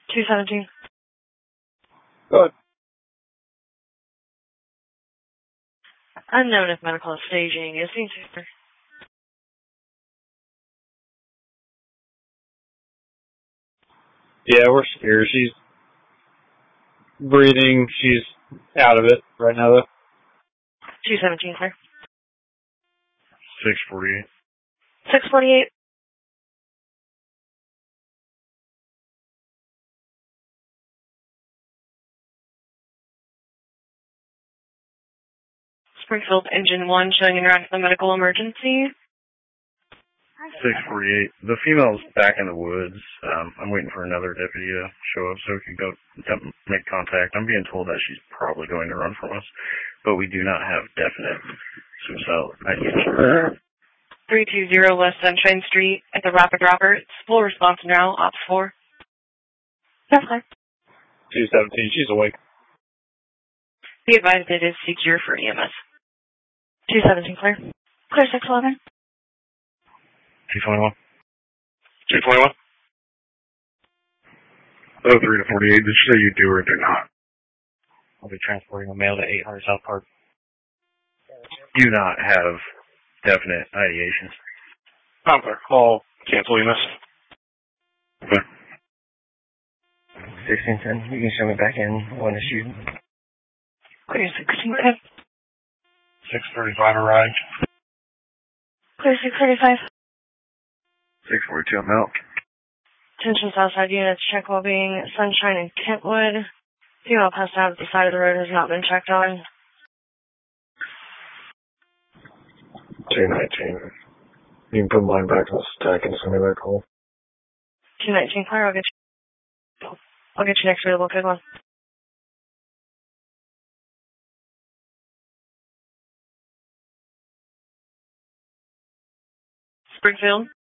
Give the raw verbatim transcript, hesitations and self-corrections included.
two seventeen. Good. Unknown if medical is staging. Is he super? Yeah, we're scared. She's breathing. She's out of it right now, though. two seventeen, sir. six forty-eight. six forty-eight. Springfield Engine one showing interact with a medical emergency. six forty-eight. The female's back in the woods. Um, I'm waiting for another deputy to show up so we can go make contact. I'm being told that she's probably going to run from us, but we do not have definite suicidal ideation. three two zero West Sunshine Street at the Rapid Roberts. Full response now, op four. Yes, sir. two seventeen, she's awake. Be advised it is secure for E M S. two seventeen, clear. Clear six eleven. two twenty-one. two twenty-one. oh three to forty-eight, did you say you do or do not? I'll be transporting a male to eight hundred South Park. Do not have definite ideations. Okay, I'll cancel you, miss. Okay. sixteen ten, you can show me back in one issue. Clear sixteen, clear. six thirty-five arrived. Clear six thirty-five. six forty-two, I'm out. Attention Southside units, check well-being. Sunshine and Kentwood. Female passed out at the side of the road has not been checked on. two nineteen. You can put mine back in the stack and send me that call. two nineteen, clear. I'll get you. I'll get you next available good one. Springfield.